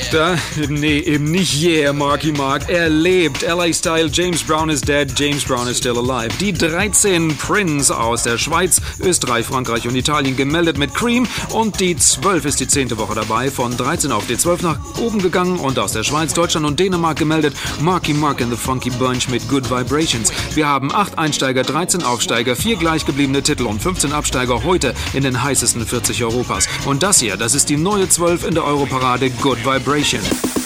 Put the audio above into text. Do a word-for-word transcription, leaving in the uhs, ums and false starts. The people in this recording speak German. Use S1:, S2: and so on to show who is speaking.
S1: Da, nee, eben nicht yeah, Marky Mark. Er lebt. L A Style, James Brown is dead, James Brown is still alive. Die dreizehn Prince aus der Schweiz, Österreich, Frankreich und Italien gemeldet mit Cream. Und die zwölf ist die zehnte Woche dabei. Von dreizehn auf die zwölf nach oben gegangen. Und aus der Schweiz, Deutschland und Dänemark gemeldet Marky Mark and the Funky Bunch mit Good Vibrations. Wir haben acht Einsteiger, dreizehn Aufsteiger, vier gleichgebliebene Titel und fünfzehn Absteiger heute in den heißesten vierzig Europas. Und das hier, das ist die neue zwölf in der Europarade Good Vibration.